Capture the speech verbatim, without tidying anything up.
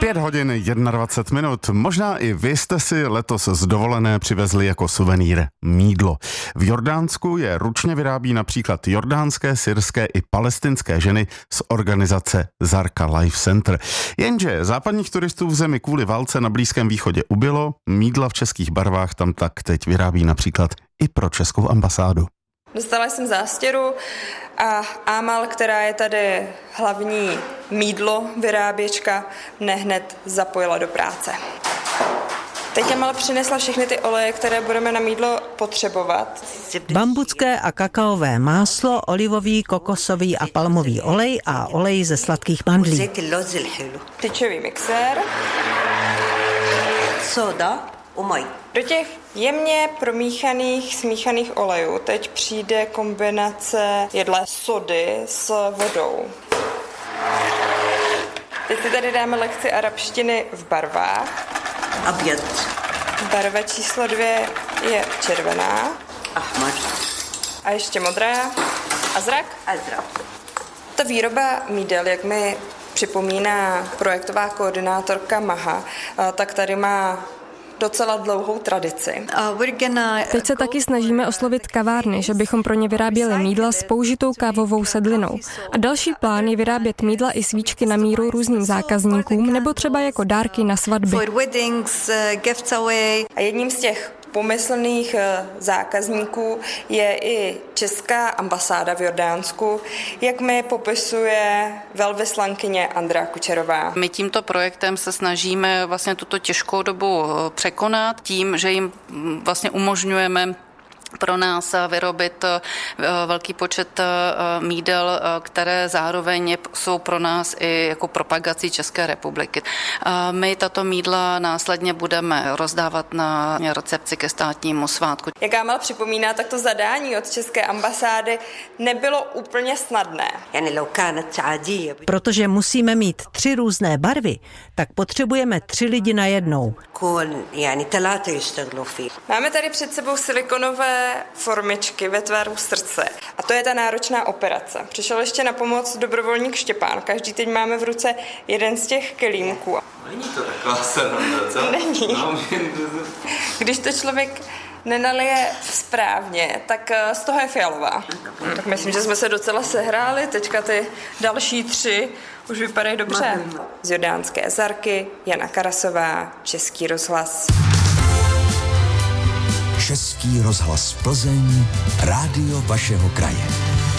Pět hodin dvacet jedna minut. Možná i vy jste si letos z dovolené přivezli jako suvenýr mýdlo. V Jordánsku je ručně vyrábí například jordánské, syrské i palestinské ženy z organizace Zarka Life Center. Jenže západních turistů v zemi kvůli válce na Blízkém východě ubylo, mýdla v českých barvách tam tak teď vyrábí například i pro českou ambasádu. Dostala jsem zástěru a Amal, která je tady hlavní mýdlo vyráběčka, mne hned zapojila do práce. Teď Amal přinesla všechny ty oleje, které budeme na mýdlo potřebovat. Bambucké a kakaové máslo, olivový, kokosový a palmový olej a olej ze sladkých mandlí. Tyčový mixér. Soda. Umaj. Do těch jemně promíchaných, smíchaných olejů teď přijde kombinace jedlé sody s vodou. Teď si tady dáme lekci arabštiny v barvách. Abjad. Barva číslo dvě je červená. Ahmar. A ještě modrá. Azrak? Azrak. Ta výroba mýdel, jak mi připomíná projektová koordinátorka Maha, tak tady má docela dlouhou tradici. Teď se taky snažíme oslovit kavárny, že bychom pro ně vyráběli mýdla s použitou kávovou sedlinou. A další plán je vyrábět mýdla i svíčky na míru různým zákazníkům nebo třeba jako dárky na svatby. A jedním z těch pomyslných zákazníků je i česká ambasáda v Jordánsku, jak mi popisuje velvyslankyně Andrea Kučerová. My tímto projektem se snažíme vlastně tuto těžkou dobu překonat tím, že jim vlastně umožňujeme pro nás vyrobit velký počet mýdel, které zároveň jsou pro nás i jako propagací České republiky. My tato mýdla následně budeme rozdávat na recepci ke státnímu svátku. Jak Amal připomíná, tak to zadání od České ambasády nebylo úplně snadné. Protože musíme mít tři různé barvy, tak potřebujeme tři lidi na jednou. Máme tady před sebou silikonové formičky ve tvaru srdce. A to je ta náročná operace. Přišel ještě na pomoc dobrovolník Štěpán. Každý teď máme v ruce jeden z těch kelímků. Není to taková sranda, co? Není. No, Když to člověk nenalije správně, tak z toho je fialová. Tak myslím, že jsme se docela sehráli. Teďka ty další tři už vypadají dobře. Z jordánské Zarky, Jana Karasová, Český rozhlas. Český rozhlas Plzeň, rádio vašeho kraje.